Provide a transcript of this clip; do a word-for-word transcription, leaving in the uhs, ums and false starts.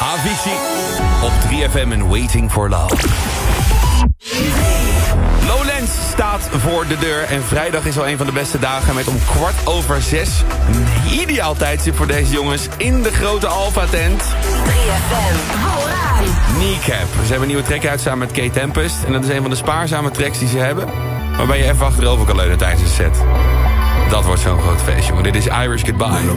Avicii op drie F M en Waiting for Love. Lowlands staat voor de deur en vrijdag is al een van de beste dagen met om kwart over zes een ideaal tijdstip voor deze jongens in de grote Alpha-tent. drie F M, hou aan. Kneecap. Ze hebben een nieuwe track uit samen met K-Tempest en dat is een van de spaarzame tracks die ze hebben, waarbij je even achterover kan leunen tijdens een set. Dat wordt zo'n groot feest, jongen. Dit is Irish Goodbye.